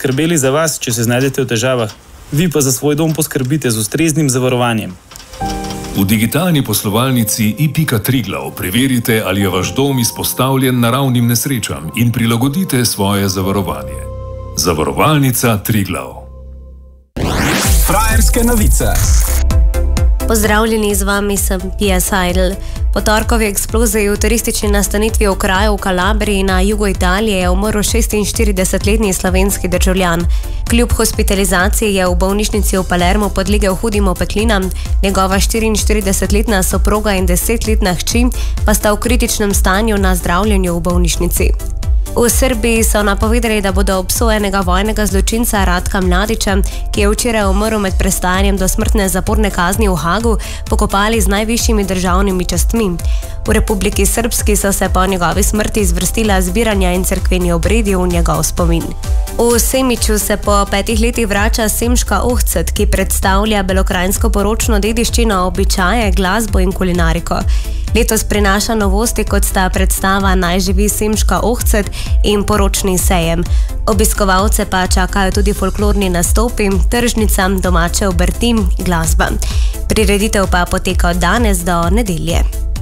poskrbeli za vas, če se znajdete v težavah. Vi pa za svoj dom poskrbite z ustreznim zavarovanjem. V digitalni poslovalnici i.triglav preverite, ali je vaš dom izpostavljen naravnim nesrečam in prilagodite svoje zavarovanje. Zavarovalnica Triglav. Frajerske novice. Pozdravljeni, z vami sem Pia Seidel. Po torkovi eksploziji v turistični nastanitvi v kraju v Kalabriji na jugu Italije je umrl 46-letni slovenski državljan. Kljub hospitalizaciji je v bolnišnici v Palermu podlegel hudim opeklinam, njegova 44-letna soproga in 10-letna hči pa sta v kritičnem stanju na zdravljenju v bolnišnici. V Srbiji so napovedali, da bodo obsojenega vojnega zločinca Ratka Mladića, ki je včeraj umrl med prestajanjem dosmrtne zaporne kazni v Hagu, pokopali z najvišjimi državnimi častmi. V Republiki Srpski so se po njegovi smrti zvrstila zbiranja in cerkveni obredi v njegov spomin. V Semiču se po 5 letih vrača Semiška ohcet, ki predstavlja belokranjsko poročno dediščino, običaje, glasbo in kulinariko. Letos prinaša novosti, kot sta predstava Naj živi Semiška ohcet in poročni sejem. Obiskovalce pa čakajo tudi folklorni nastopi, tržnica, domače obrti, glasba. Prireditev pa poteka od danes do nedelje.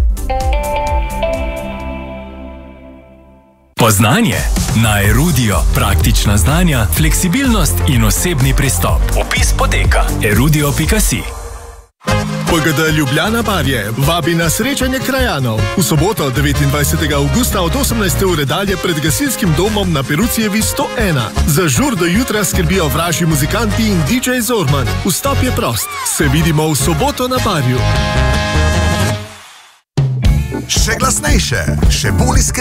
Poznanje na Erudio. Praktična znanja, fleksibilnost in osebni pristop. Opis poteka erudio.si. PGD Ljubljana Barje vabi na srečanje krajanov. V soboto 29. avgusta od 18. ure dalje pred gasilskim domom na Perucijevi 101. Za žur do jutra skrbijo vražji muzikanti in DJ Zorman. Vstop je prost. Se vidimo v soboto na Barju. Še glasnejše, še bolj iskreno.